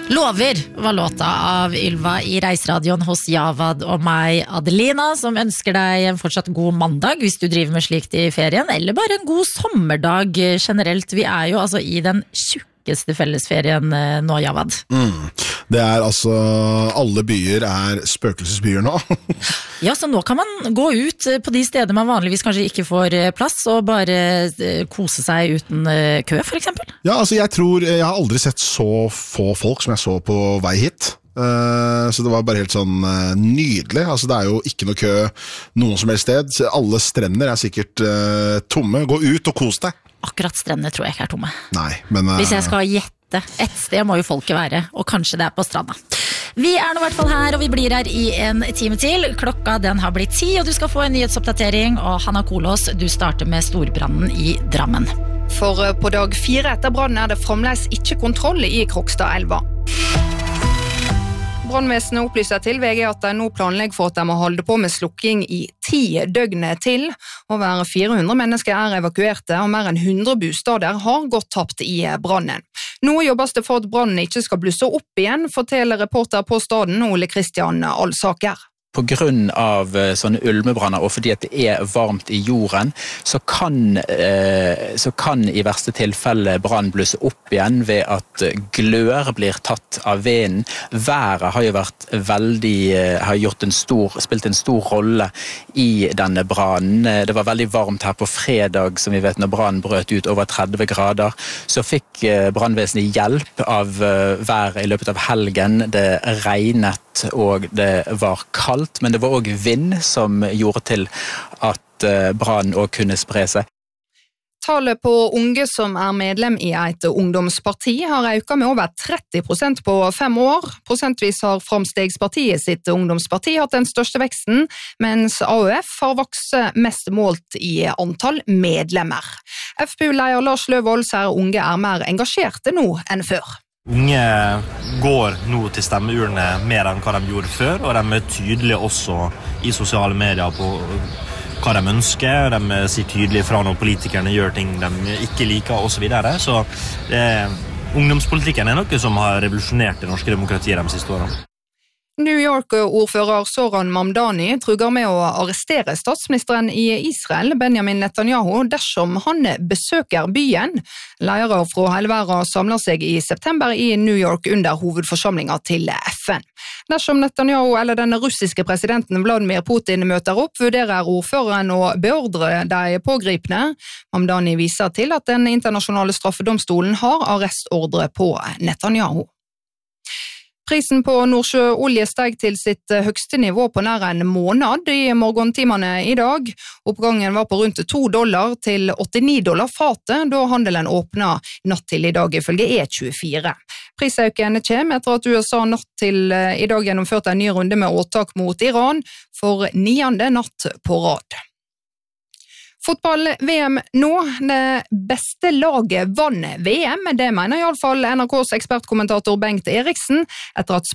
Lover var låta av Ylva I Reiseradioen hos Javad og meg, Adelina, som ønsker deg en fortsatt god mandag hvis du driver med slikt I ferien, eller bare en god sommerdag generelt. Vi jo altså I den tjukkeste fellesferien nå, Javad. Det altså, alle byer spøkelsesbyer nå. Ja, så nå kan man gå ut på de steder man vanligvis kanskje ikke får plass, og bare kose seg uten kø, for eksempel. Ja, altså jeg har aldri sett så få folk som jeg så på vei hit. Så det var bare helt sånn nydelig. Altså det jo ikke noe kø noen som helst sted. Alle strender sikkert tomme. Gå ut og kos deg. Akkurat strendene tror jeg ikke tomme. Nei, men hvis jeg skal gjette et sted må jo folket være, og kanskje det på stranda. Vi nå I hvert fall her, og vi blir her I en time til. Klokka den har blitt 10, og du skal få en nyhetsoppdatering, og Hanna Kolås, du starter med storbrannen I Drammen. For på dag 4 etter brannen det fremdeles ikke kontroll I Krokstadelva. Brannvesenet opplyser til VG at de nå planlegger for at de må holde på med slukking I 10 døgn til. Over 400 mennesker evakuerte, og mer enn 100 bostader har gått tapt I brannen. Nå jobbes det for at brannen ikke skal blusse opp igjen, forteller reporter på staden Ole Kristian Alsaker. På grunn av sånne ulmebranner, og fordi at det varmt I jorden, så kan I verste tilfelle brann blusse opp igjen ved at glør blir tatt av vinden. Været har jo vært spilt en stor rolle I denne brannen. Det var veldig varmt her på fredag, som vi vet når brannen brøt ut over 30 grader. Så fikk brannvesenet hjelp av været I løpet av helgen. Det regnet og det var kaldt, men det var også vind som gjorde til at brannen også kunne spre seg. Tallet på unge som medlem I et ungdomsparti har økt med over 30% på 5 år. Prosentvis har Framstegspartiet sitt ungdomsparti hatt den største veksten, mens AUF har vokst mest målt I antall medlemmer. FPU-leder Lars Løvold sier unge mer engasjerte nå enn før. Unge går nå til stemmeurene mer enn hva de gjorde før, og de tydelige også I sosiale medier på hva de ønsker. De sier tydelig fra når politikerne gjør ting de ikke liker, og så videre. Så ungdomspolitikken noe som har revolusjonert det norske demokratiet de siste årene. New York-ordfører Zoran Mamdani truger med å arrestere statsministeren I Israel, Benjamin Netanyahu, dersom han besøker byen. Ledere fra hele verden samler seg I september I New York under hovedforsamlingen til FN. Dersom Netanyahu eller den russiske presidenten Vladimir Putin møter opp, vurderer ordføreren å beordre de pågripne. Mamdani viser til at den internasjonale straffedomstolen har arrestordre på Netanyahu. Prisen på Nordsjøolje steg til sitt høgste nivå på nær en måned I morgentimene I dag. Oppgangen var på rundt $2 til $89 fatet, da handelen åpnet natt til I dag ifølge E24. Prisøkene kommer etter at USA natt til I dag gjennomførte en ny runde med åtak mot Iran for 9. natt på rad. Fotball-VM nå, det beste laget vann VM, det mener I alle fall NRKs ekspertkommentator Bengt Eriksen, etter at